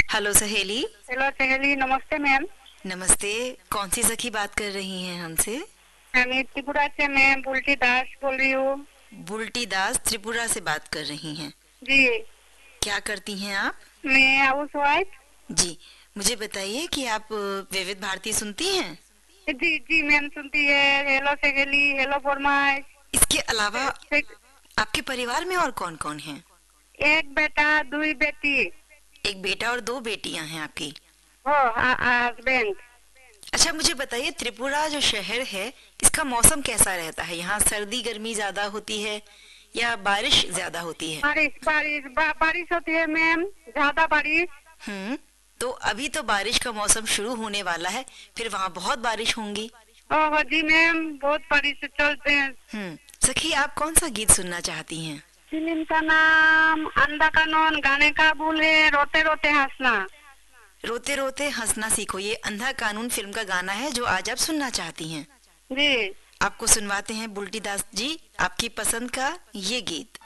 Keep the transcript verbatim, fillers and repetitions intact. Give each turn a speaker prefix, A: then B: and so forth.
A: Hello सहेली।
B: Hello सहेली, नमस्ते मैम।
A: नमस्ते। कौन सी सखी बात कर रही हैं हमसे?
B: मैं त्रिपुरा से मैं बुल्टी दास बोल रही हूँ।
A: बुल्टी दास त्रिपुरा से बात कर रही हैं।
B: जी।
A: क्या करती हैं आप?
B: मैं हाउस वाइफ।
A: जी, मुझे बताइए कि आप अ, विविध भारती सुनती हैं?
B: जी जी मैम, सुनती है। हेलो सहेली, हेलो फरमाइश।
A: इसके अलावा
B: एक,
A: आपके परिवार में और कौन कौन हैं?
B: एक बेटा दुई बेटी।
A: एक बेटा और दो बेटियां हैं आपकी।
B: हो हस्बैंड।
A: अच्छा, मुझे बताइए त्रिपुरा जो शहर है इसका मौसम कैसा रहता है? यहाँ सर्दी गर्मी ज्यादा होती है या बारिश ज्यादा होती है?
B: बारिश बारिश बा, बारिश होती है मैम, ज्यादा बारिश।
A: हम्म। तो अभी तो बारिश का मौसम शुरू होने वाला है, फिर वहाँ बहुत बारिश होंगी।
B: ओह जी मैम, बहुत बारिश चलते हैं।
A: हम्म। सखी, आप कौन सा गीत सुनना चाहती हैं?
B: फिल्म का नाम अंधा कानून, गाने का बोल है रोते रोते हंसना।
A: रोते रोते हंसना सीखो, ये अंधा कानून फिल्म का गाना है जो आज आप सुनना चाहती हैं।
B: जी।
A: आपको सुनवाते हैं बुल्टी दास जी आपकी पसंद का ये गीत।